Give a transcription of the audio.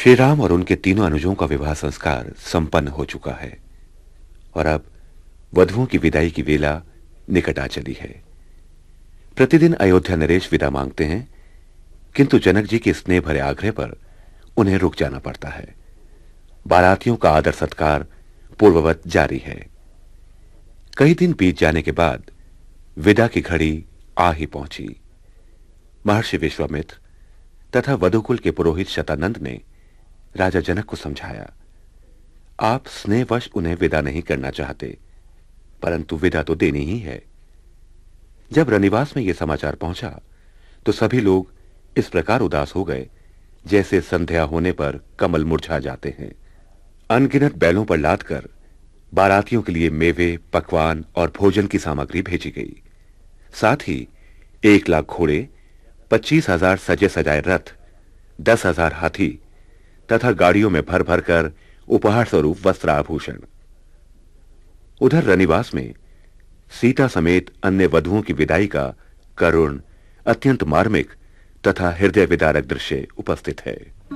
श्री राम और उनके तीनों अनुजों का विवाह संस्कार संपन्न हो चुका है और अब वधुओं की विदाई की वेला निकट आ चली है। प्रतिदिन अयोध्या नरेश विदा मांगते हैं, किंतु जनक जी के स्नेह भरे आग्रह पर उन्हें रुक जाना पड़ता है। बारातियों का आदर सत्कार पूर्ववत जारी है। कई दिन बीत जाने के बाद विदा की घड़ी आ ही पहुंची। महर्षि विश्वामित्र तथा वधुकुल के पुरोहित शतानंद ने राजा जनक को समझाया, आप स्नेहवश उन्हें विदा नहीं करना चाहते, परंतु विदा तो देनी ही है। जब रनिवास में यह समाचार पहुंचा तो सभी लोग इस प्रकार उदास हो गए जैसे संध्या होने पर कमल मुरझा जाते हैं। अनगिनत बैलों पर लादकर बारातियों के लिए मेवे, पकवान और भोजन की सामग्री भेजी गई। साथ ही 1,00,000 घोड़े, 25,000 सजे सजाए रथ, 10,000 हाथी तथा गाड़ियों में भर भर कर उपहार स्वरूप वस्त्र आभूषण। उधर रनिवास में सीता समेत अन्य वधुओं की विदाई का करुण, अत्यंत मार्मिक तथा हृदय विदारक दृश्य उपस्थित है।